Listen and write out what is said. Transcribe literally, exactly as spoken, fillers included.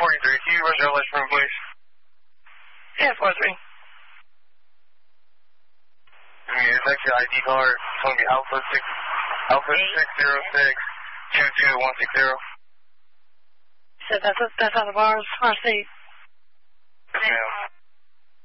forty-three, can you run your lights room, please? Yeah, forty-three. Okay, your next I D card is going to be Alpha six, Alpha six zero six two two one six zero. You said that's, that's out of ours, our state.